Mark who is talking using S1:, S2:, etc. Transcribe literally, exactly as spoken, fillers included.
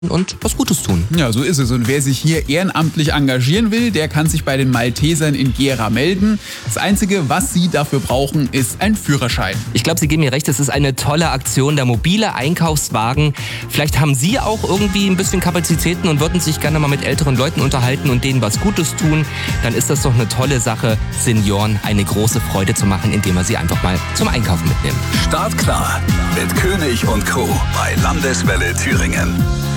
S1: und was Gutes tun.
S2: Ja, so ist es. Und wer sich hier ehrenamtlich engagieren will, der kann sich bei den Maltesern in Gera melden. Das Einzige, was sie dafür brauchen, ist ein Führerschein.
S1: Ich glaube, Sie geben mir recht, es ist eine tolle Aktion, der mobile Einkaufswagen. Vielleicht haben Sie auch irgendwie ein bisschen Kapazitäten und würden sich gerne mal mit älteren Leuten unterhalten und denen was Gutes tun. Dann ist das doch eine tolle Sache, Senioren eine große Freude zu machen, indem wir sie einfach mal zum Einkaufen mitnehmen.
S3: Startklar mit König und Co. bei Landeswelle Thüringen.